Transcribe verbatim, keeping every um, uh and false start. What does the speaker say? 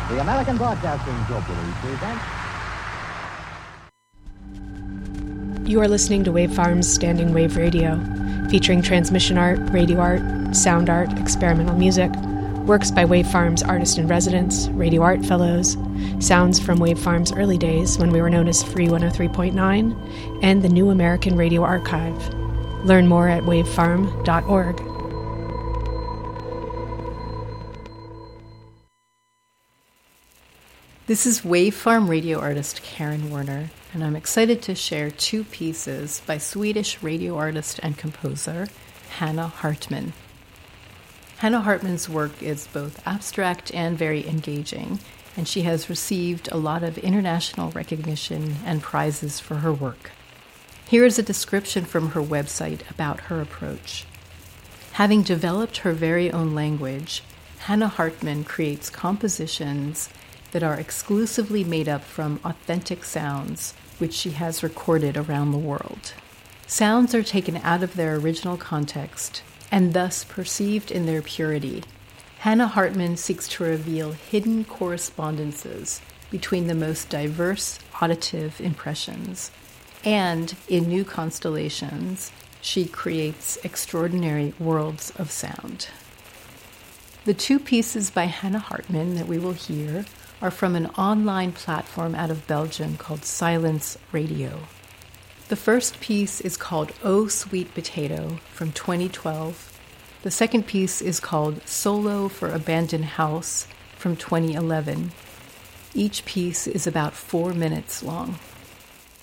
The American Broadcasting Corporation presents... You are listening to Wave Farm's Standing Wave Radio, featuring transmission art, radio art, sound art, experimental music, works by Wave Farm's artist-in-residence, radio art fellows, sounds from Wave Farm's early days when we were known as Free one oh three point nine, and the New American Radio Archive. Learn more at wave farm dot org. This is Wave Farm radio artist Karen Werner, and I'm excited to share two pieces by Swedish radio artist and composer Hanna Hartman. Hanna Hartman's work is both abstract and very engaging, and she has received a lot of international recognition and prizes for her work. Here is a description from her website about her approach. Having developed her very own language, Hanna Hartman creates compositions that are exclusively made up from authentic sounds, which she has recorded around the world. Sounds are taken out of their original context and thus perceived in their purity. Hanna Hartman seeks to reveal hidden correspondences between the most diverse auditive impressions, and in new constellations, she creates extraordinary worlds of sound. The two pieces by Hanna Hartman that we will hear are from an online platform out of Belgium called Silence Radio. The first piece is called Oh Sweet Potato from twenty twelve. The second piece is called Solo for Abandoned House from twenty eleven. Each piece is about four minutes long.